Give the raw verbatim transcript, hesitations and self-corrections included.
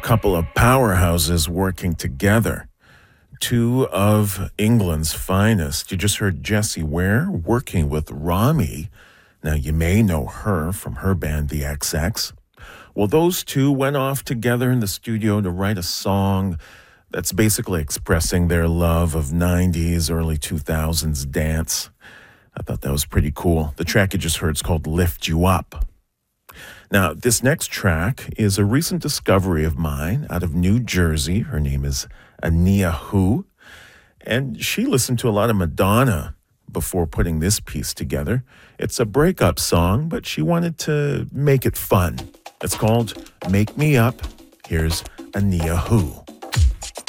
couple of powerhouses working together. Two of England's finest. You just heard Jessie Ware working with Rami. Now, you may know her from her band, The X X. Well, those two went off together in the studio to write a song that's basically expressing their love of nineties, early two thousands dance. I thought that was pretty cool. The track you just heard is called Lift You Up. Now, this next track is a recent discovery of mine out of New Jersey. Her name is Ania Hu, and she listened to a lot of Madonna before putting this piece together. It's a breakup song, but she wanted to make it fun. It's called Make Me Up. Here's Ania Hu.